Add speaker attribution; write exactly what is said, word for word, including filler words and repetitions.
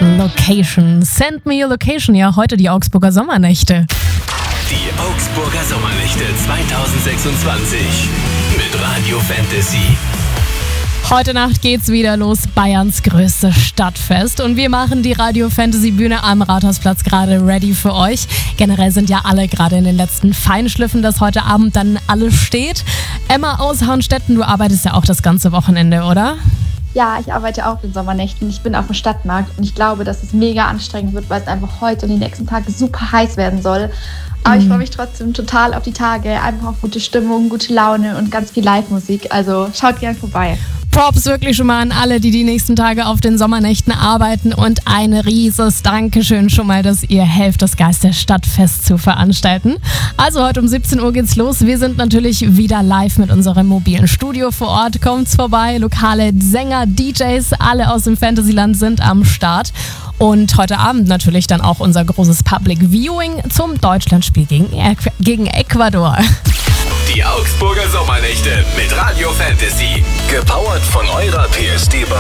Speaker 1: Location. Send me your location. Ja, heute die Augsburger Sommernächte.
Speaker 2: Die Augsburger Sommernächte zwanzig sechsundzwanzig mit Radio Fantasy.
Speaker 1: Heute Nacht geht's wieder los, Bayerns größtes Stadtfest. Und wir machen die Radio Fantasy Bühne am Rathausplatz gerade ready für euch. Generell sind ja alle gerade in den letzten Feinschliffen, dass heute Abend dann alles steht. Emma aus Hauenstetten, du arbeitest ja auch das ganze Wochenende, oder?
Speaker 3: Ja, ich arbeite auch in den Sommernächten. Ich bin auf dem Stadtmarkt und ich glaube, dass es mega anstrengend wird, weil es einfach heute und die nächsten Tage super heiß werden soll. Aber mhm. ich freue mich trotzdem total auf die Tage. Einfach auf gute Stimmung, gute Laune und ganz viel Live-Musik. Also schaut gern vorbei.
Speaker 1: Props wirklich schon mal an alle, die die nächsten Tage auf den Sommernächten arbeiten und ein rieses Dankeschön schon mal, dass ihr helft, das Geisterstadtfest zu veranstalten. Also heute um siebzehn Uhr geht's los. Wir sind natürlich wieder live mit unserem mobilen Studio vor Ort. Kommt's vorbei, lokale Sänger, D Js, alle aus dem Fantasyland sind am Start. Und heute Abend natürlich dann auch unser großes Public Viewing zum Deutschlandspiel gegen, Äqu- gegen Ecuador.
Speaker 2: Die Augsburger Sommernächte mit Radio Fantasy. Gepowert von eurer P S D-Bar